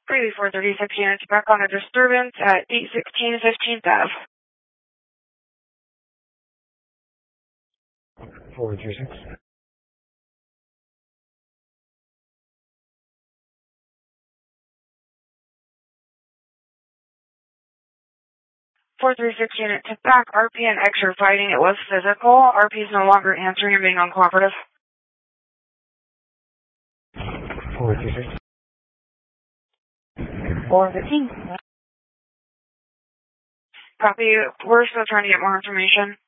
Greeley 436 units back on a disturbance at 816 15th Ave. 436. Unit to back. RP and X are fighting. It was physical. RP is no longer answering and being uncooperative. 436. 415. Copy. We're still trying to get more information.